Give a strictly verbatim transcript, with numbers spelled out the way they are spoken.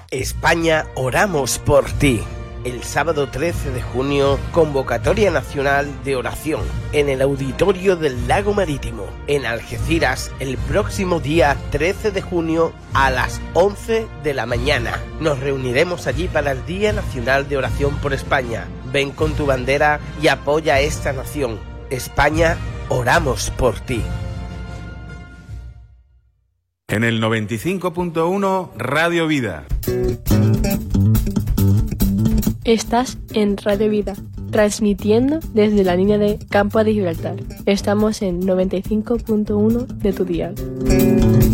España, oramos por ti. El sábado trece de junio, convocatoria nacional de oración en el auditorio del Lago Marítimo, en Algeciras, el próximo día trece de junio a las once de la mañana. Nos reuniremos allí para el Día Nacional de Oración por España. Ven con tu bandera y apoya a esta nación. España, oramos por ti. En el noventa y cinco punto uno, Radio Vida. Estás en Radio Vida, transmitiendo desde la línea de Campo de Gibraltar. Estamos en noventa y cinco punto uno de tu dial.